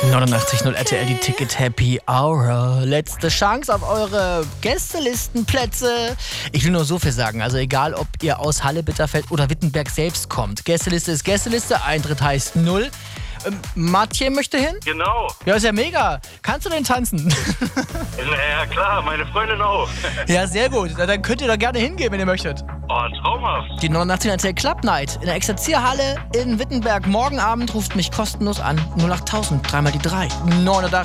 89.0 RTL, die Ticket Happy Hour. Letzte Chance auf eure Gästelistenplätze. Ich will nur so viel sagen, also egal, ob ihr aus Halle, Bitterfeld oder Wittenberg selbst kommt. Gästeliste ist Gästeliste, Eintritt heißt 0. Mathieu möchte hin? Genau. Ja, ist ja mega. Kannst du denn tanzen? Ja klar, meine Freundin auch. Ja, sehr gut. Dann könnt ihr da gerne hingehen, wenn ihr möchtet. Oh, traumhaft. Die 89 RTL Club Night in der Exerzierhalle in Wittenberg. Morgen Abend ruft mich kostenlos an. 08000, dreimal die 3. 89